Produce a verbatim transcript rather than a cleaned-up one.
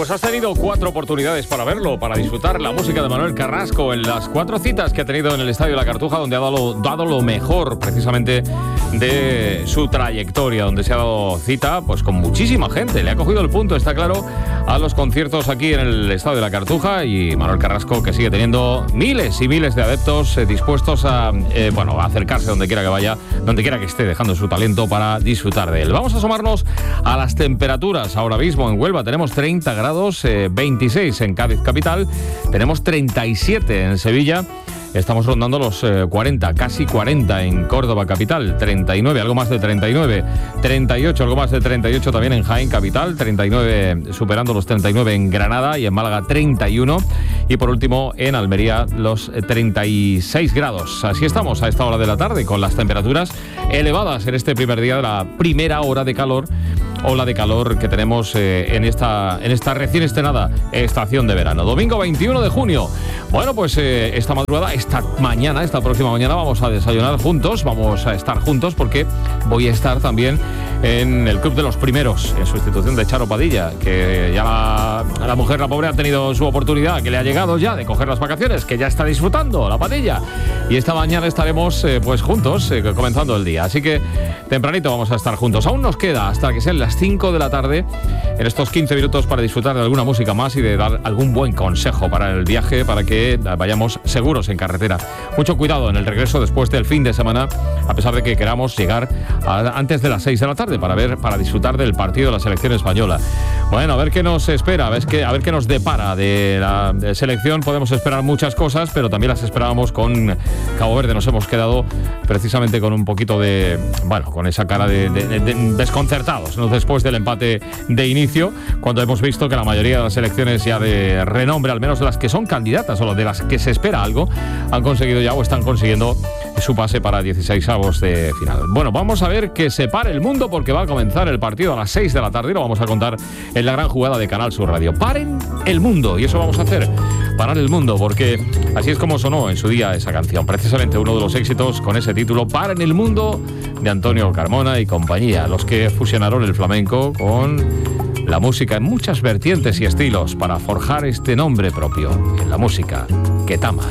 Pues has tenido cuatro oportunidades para verlo, para disfrutar la música de Manuel Carrasco en las cuatro citas que ha tenido en el Estadio La Cartuja, donde ha dado, dado lo mejor precisamente de su trayectoria, donde se ha dado cita pues con muchísima gente. Le ha cogido el punto, está claro, a los conciertos aquí en el Estadio de La Cartuja, y Manuel Carrasco, que sigue teniendo miles y miles de adeptos eh, dispuestos a, eh, bueno, a acercarse donde quiera que vaya, donde quiera que esté, dejando su talento para disfrutar de él. Vamos a asomarnos a las temperaturas. Ahora mismo en Huelva tenemos treinta grados, eh, veintiséis en Cádiz capital, tenemos treinta y siete en Sevilla. Estamos rondando los eh, cuarenta, casi cuarenta en Córdoba capital, treinta y nueve, algo más de treinta y nueve, treinta y ocho, algo más de treinta y ocho también en Jaén capital, treinta y nueve, superando los treinta y nueve en Granada, y en Málaga treinta y uno, y por último en Almería los treinta y seis grados. Así estamos a esta hora de la tarde, con las temperaturas elevadas en este primer día de la primera hora de calor, ola de calor que tenemos eh, en esta en esta recién estrenada estación de verano. Domingo veintiuno de junio. Bueno, pues eh, esta madrugada, esta mañana, esta próxima mañana vamos a desayunar juntos, vamos a estar juntos, porque voy a estar también en el Club de los Primeros, en sustitución de Charo Padilla, que ya la, la mujer, la pobre, ha tenido su oportunidad, que le ha llegado ya de coger las vacaciones, que ya está disfrutando la Padilla. Y esta mañana estaremos eh, pues juntos, eh, comenzando el día. Así que tempranito vamos a estar juntos. Aún nos queda hasta que sean las cinco de la tarde, en estos quince minutos, para disfrutar de alguna música más y de dar algún buen consejo para el viaje, para que vayamos seguros en carretera. Mucho cuidado en el regreso después del fin de semana, a pesar de que queramos llegar a, antes de las seis de la tarde para ver, para disfrutar del partido de la selección española. Bueno, a ver qué nos espera, a ver qué, a ver qué nos depara de la de selección. Podemos esperar muchas cosas, pero también las esperábamos con Cabo Verde. Nos hemos quedado precisamente con un poquito de, bueno, con esa cara de, de, de, de desconcertados, ¿no? Después del empate de inicio, cuando hemos visto que la mayoría de las selecciones ya de renombre, al menos de las que son candidatas o de las que se espera algo, han conseguido ya o están consiguiendo su pase para dieciseisavos de final. Bueno, vamos a ver que se pare el mundo, porque va a comenzar el partido a las seis de la tarde y lo vamos a contar en la gran jugada de Canal Sur Radio. Paren el mundo, y eso vamos a hacer, parar el mundo, porque así es como sonó en su día esa canción, precisamente uno de los éxitos con ese título, Paren el mundo, de Antonio Carmona y compañía, los que fusionaron el flamenco con la música en muchas vertientes y estilos para forjar este nombre propio en la música, Ketama.